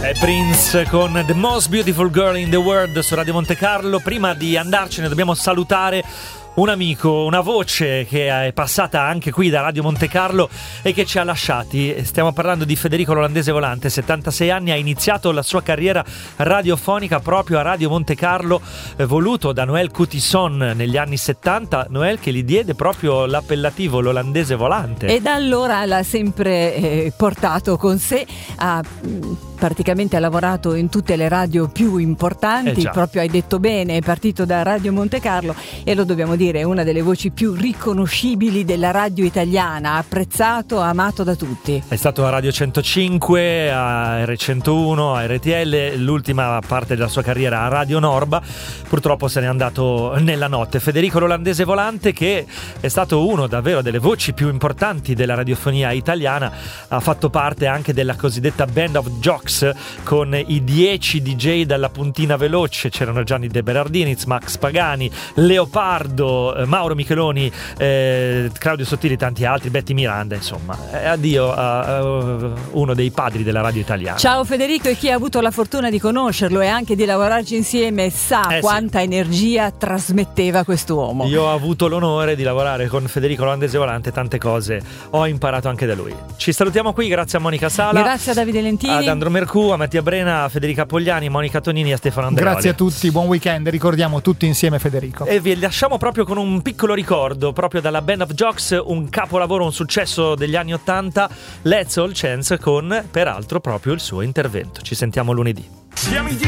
Prince con The Most Beautiful Girl in the World su Radio Monte Carlo. Prima di andarcene dobbiamo salutare un amico, una voce che è passata anche qui da Radio Monte Carlo e che ci ha lasciati. Stiamo parlando di Federico L'Olandese Volante, 76 anni, ha iniziato la sua carriera radiofonica proprio a Radio Monte Carlo, voluto da Noël Coutisson negli anni 70, Noël che gli diede proprio l'appellativo L'Olandese Volante. E da allora l'ha sempre portato con sé, praticamente ha lavorato in tutte le radio più importanti, proprio hai detto bene, è partito da Radio Monte Carlo e lo dobbiamo dire, è una delle voci più riconoscibili della radio italiana, apprezzato, amato da tutti. È stato a Radio 105, a R101, a RTL, l'ultima parte della sua carriera a Radio Norba, purtroppo se n'è andato nella notte. Federico L'Olandese Volante, che è stato uno davvero delle voci più importanti della radiofonia italiana, ha fatto parte anche della cosiddetta Band of Jocks, con i 10 DJ dalla puntina veloce. C'erano Gianni De Berardinis, Max Pagani, Leopardo, Mauro Micheloni, Claudio Sottili, tanti altri, Betty Miranda, insomma. Addio a uno dei padri della radio italiana. Ciao Federico, e chi ha avuto la fortuna di conoscerlo e anche di lavorarci insieme sa quanta energia trasmetteva quest'uomo. Io ho avuto l'onore di lavorare con Federico L'Olandese Volante, tante cose ho imparato anche da lui. Ci salutiamo qui, grazie a Monica Sala, grazie a Davide Lentini, ad Andro Mercù, a Mattia Brena, a Federica Pogliani, Monica Tonini e a Stefano Andreoli. Grazie a tutti, buon weekend, ricordiamo tutti insieme Federico. E vi lasciamo proprio con un piccolo ricordo, proprio dalla Band of Jocks, un capolavoro, un successo degli anni 80, Let's All Chance, con peraltro proprio il suo intervento. Ci sentiamo lunedì. Siamo